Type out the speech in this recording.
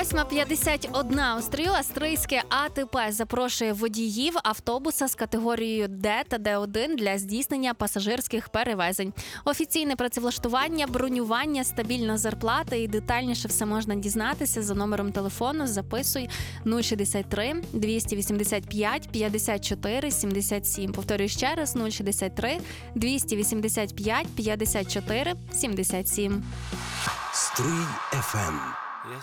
8:51 у стрію. Австрійське АТП запрошує водіїв автобуса з категорією Д та Д1 для здійснення пасажирських перевезень. Офіційне працевлаштування, бронювання, стабільна зарплата і детальніше все можна дізнатися за номером телефону. Записуй 063 285 54 77. Повторюю ще раз, 063 285 54 77. Стрий FM.